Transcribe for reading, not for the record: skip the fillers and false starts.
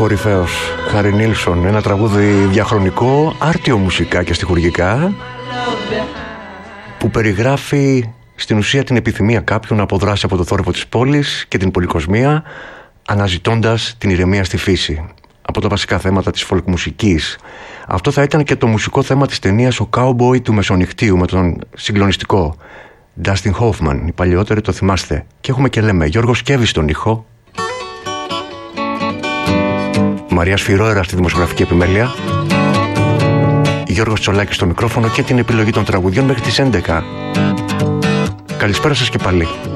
κορυφαίος Χάρι Νίλσον, ένα τραγούδι διαχρονικό, άρτιο μουσικά και στιχουργικά, που περιγράφει στην ουσία την επιθυμία κάποιου να αποδράσει από το θόρυβο της πόλης και την πολυκοσμία, αναζητώντας την ηρεμία στη φύση. Από τα βασικά θέματα της folk μουσικής. Αυτό θα ήταν και το μουσικό θέμα της ταινίας «Ο Κάουμπόι του Μεσονυχτίου» με τον συγκλονιστικό Ντάστιν Χόφμαν. Οι παλιότεροι το θυμάστε. Και έχουμε και λέμε Γιώργο Σκέβη στον ήχο, Μαρία Σφυρόερα στη δημοσιογραφική επιμέλεια, Γιώργος Τσολάκης στο μικρόφωνο και την επιλογή των τραγουδιών μέχρι τις 11. Καλησπέρα σας και πάλι.